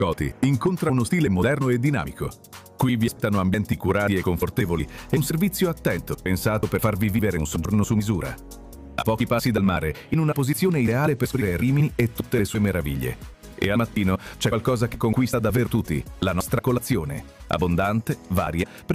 Coti incontra uno stile moderno e dinamico. Qui vi aspettano ambienti curati e confortevoli e un servizio attento pensato per farvi vivere un soggiorno su misura. A pochi passi dal mare, in una posizione ideale per scoprire Rimini e tutte le sue meraviglie. E al mattino c'è qualcosa che conquista davvero tutti, la nostra colazione. Abbondante, varia,